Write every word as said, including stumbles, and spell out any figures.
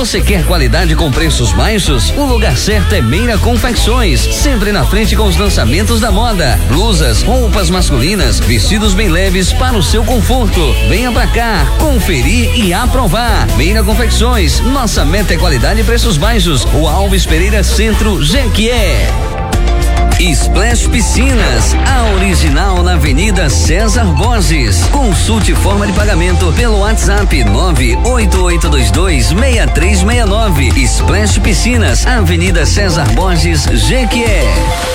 Você quer qualidade com preços baixos? O lugar certo é Meira Confecções, sempre na frente com os lançamentos da moda, blusas, roupas masculinas, vestidos bem leves para o seu conforto. Venha pra cá, conferir e aprovar. Meira Confecções, nossa meta é qualidade e preços baixos. O Alves Pereira Centro, Jequié. Splash Piscinas, a original na Avenida César Borges. Consulte forma de pagamento pelo WhatsApp nove oito oito dois dois seis três seis nove. Splash Piscinas, Avenida César Borges, Jequié.